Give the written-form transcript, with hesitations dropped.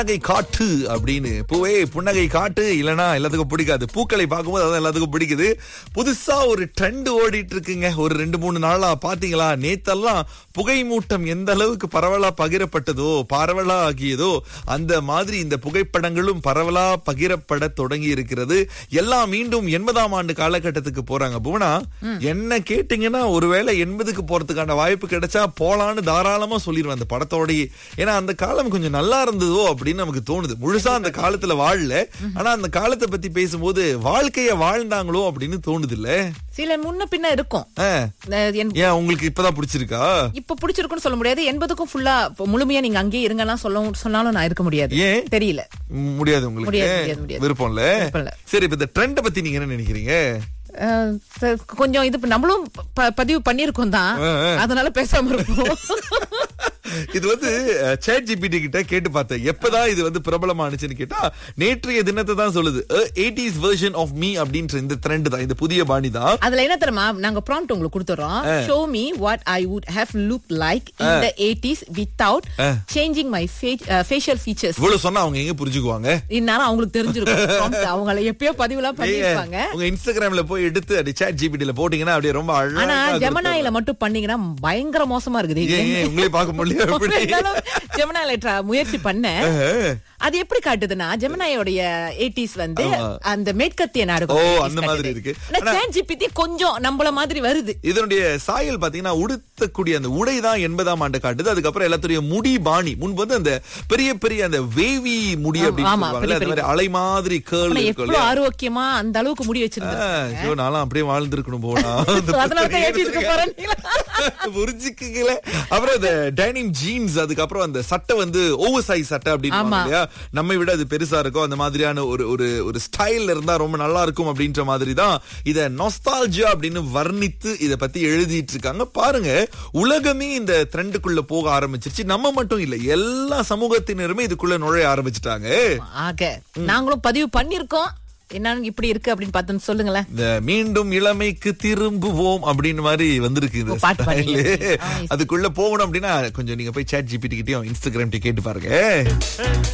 புன்னகை காட்டு அப்படின்னு. பூவே புன்னகை காட்டு, இல்லனா எல்லாத்துக்கும் பிடிக்காது. பூக்களை பார்க்கும்போது அதான் எல்லாத்துக்கும் பிடிக்குது. புதுசா ஒரு ட்ரெண்ட் ஓடிட்டு இருக்குங்க. ஒரு 2-3 நாளா பாத்தீங்களா? நேத்தெல்லாம் புகை மூட்டம் எந்த அளவுக்கு பரவலா பகிரப்பட்டதோ, பரவலா ஆகியதோ, அந்த மாதிரி இந்த புகைப்படங்களும் பரவலா பகிரப்பட தொடங்கி இருக்கிறது. எல்லாம் மீண்டும் 80ஆம் ஆண்டு காலகட்டத்துக்கு போறாங்க. புவனா, என்ன கேட்டீங்கன்னா ஒருவேளை 80க்கு போறதுக்கான வாய்ப்பு கிடைச்சா போலான்னு தாராளமா சொல்லிடுவேன் அந்த படத்தோடயே. ஏன்னா அந்த காலம் கொஞ்சம் நல்லா இருந்ததோ அப்படின்னு நமக்கு தோணுது. முழுசா அந்த காலத்துல வாழல, ஆனா அந்த காலத்தை பத்தி பேசும்போது வாழ்க்கைய வாழ்ந்தாங்களோ அப்படின்னு தோணுது இல்ல? சில முன்ன பின்ன இருக்கும். ஏன் உங்களுக்கு இப்பதான் பிடிச்சிருக்கா? இப்ப பிடிச்சிருக்குன்னு சொல்ல முடியாது. 80க்கும் ஃபுல்லா முழுமையா நீங்க அங்கேயே இருங்கலாம் சொன்னாலும் நான் இருக்க முடியாது. ஏன் தெரியல. முடியாது உங்களுக்கு? விருப்பம் இல்ல. சரி, இப்ப இந்த ட்ரெண்ட் பத்தி நீங்க என்ன நினைக்கிறீங்க? கொஞ்சம் இது நம்மளும் பதிவு பண்ணிருக்கோம் தான், அதனால பேசாம இருப்போம். இது ChatGPT கிட்ட கேட்டு பார்த்தேன், எப்பதான் இது பிரபலமானுச்சுன்னு கேட்டா நேற்றைய தினத்தை தான் சொல்லுது. 80s version of me அப்படின்ற இந்த ட்ரெண்ட் தான், இந்த புதிய பாணி தான். அதுல என்ன தெரியுமா, நாங்க ப்ராம்ப்ட் உங்களுக்கு கொடுத்துறோம். show me what I would have looked like in the 80s without changing my facial features. இவ்வளவு சொன்னா அவங்க எங்க புரிஞ்சுக்குவாங்க? இந்நேரம் அவங்களுக்கு தெரிஞ்சிருக்கும். அவங்கள எப்பயோ பதிவுலாம் பண்ணிருப்பாங்க. உங்க இன்ஸ்டாகிராம்ல போய் எடுத்து அப்படி ChatGPT ல போட்டீங்கன்னா அப்படியே ரொம்ப அழகா. ஆனா ஜெமினில மட்டும் பண்ணீங்கன்னா பயங்கர மோசமா இருக்குது. உங்களே பார்க்க முடியல. ஜெமினில முயற்சி பண்ண, அது எப்படி காட்டுதுன்னா ஜெமினியோட 80s அந்த மேற்கத்திய நாடு அந்த மாதிரி இருக்கு. ChatGPT கொஞ்சம் நம்மள மாதிரி வருது. இதனுடைய சாயல் பாத்தீங்கன்னா உடுத்தக்கூடிய அந்த உடை தான் 80ஆம் ஆண்டு காட்டுது. அதுக்கப்புறம் எல்லாத்துடைய முடி பாணி முன்பு அந்த பெரிய பெரிய அந்த வேவி முடி அப்படின்னு சொல்லுவாங்கல்ல, அந்த மாதிரி அலை மாதிரி கேர்ள் இருக்கு. எவ்வளவு ஆரோக்கியமா அந்த அளவுக்கு முடி வச்சிருந்தாங்க. நானும் அப்படியே வாழ்ந்திருக்கணும் போனா. புரிஞ்சுக்கல. அப்புறம் இந்த டைனிங் ஜீன்ஸ், அதுக்கப்புறம் அந்த சட்டை ஓவர் சைஸ் சட்டை அப்படின்னு, நம்மை விட அது பெருசா இருக்கும். அந்த மாதிரியான ஒரு ஸ்டைல் இருந்தா ரொம்ப நல்லா இருக்கும் அப்படின்ற மாதிரி தான் இத நொஸ்டால்ஜியா அப்படின்னு வர்ணித்து இத பத்தி எழுதிட்டு இருக்காங்க. பாருங்க, உலகமே இந்த ட்ரெண்டுக்குள்ள போக ஆரம்பிச்சிருச்சு. நம்ம மட்டும் இல்ல, எல்லா சமூகத்தினருமே இதுக்குள்ள நுழைய ஆரம்பிச்சுட்டாங்க. ஆக நாங்களும் பதிவு பண்ணிருக்கோம். என்னன்னு இப்படி இருக்கு அப்படின்னு பார்த்து சொல்லுங்களேன். இந்த மீண்டும் இளமைக்கு திரும்புவோம் அப்படின்னு மாதிரி வந்திருக்கு. அதுக்குள்ள போகணும் அப்படின்னா கொஞ்சம் நீங்க போய் ChatGPT கிட்டயும் Instagram கேட்டு பாருங்க.